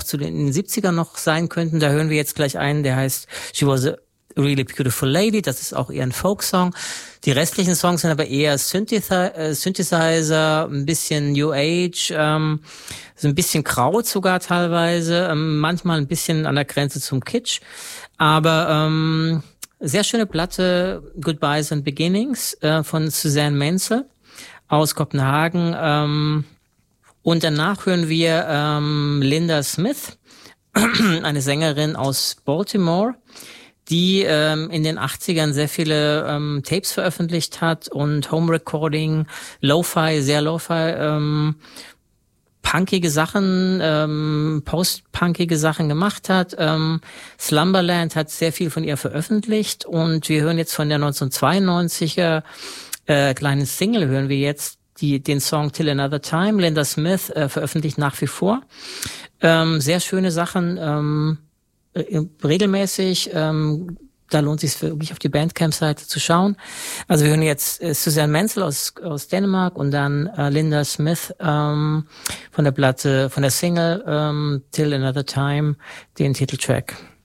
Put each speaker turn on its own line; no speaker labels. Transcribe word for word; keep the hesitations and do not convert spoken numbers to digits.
zu den, in den siebzigern noch sein könnten. Da hören wir jetzt gleich einen, der heißt She Was a Really Beautiful Lady. Das ist auch eher ein Folksong. Die restlichen Songs sind aber eher Synthesi- äh, Synthesizer, ein bisschen New Age, ähm, so ein bisschen Kraut sogar teilweise, ähm, manchmal ein bisschen an der Grenze zum Kitsch. Aber ähm, sehr schöne Platte, Goodbyes and Beginnings äh, von Suzanne Menzel aus Kopenhagen. Ähm, und danach hören wir ähm, Linda Smith, eine Sängerin aus Baltimore, die ähm, in den achtzigern sehr viele ähm, Tapes veröffentlicht hat und Home Recording, Lo-Fi, sehr Lo-Fi, ähm, punkige Sachen, ähm, post-punkige Sachen gemacht hat. Ähm, Slumberland hat sehr viel von ihr veröffentlicht und wir hören jetzt von der neunzehnhundertzweiundneunziger äh, kleinen Single, hören wir jetzt die den Song Till Another Time. Linda Smith äh, veröffentlicht nach wie vor. Ähm, sehr schöne Sachen, ähm, regelmäßig, ähm, da lohnt es sich wirklich auf die Bandcamp-Seite zu schauen. Also wir hören jetzt äh, Suzanne Menzel aus aus Dänemark und dann äh, Linda Smith ähm, von der Platte, von der Single ähm, Till Another Time, den Titeltrack.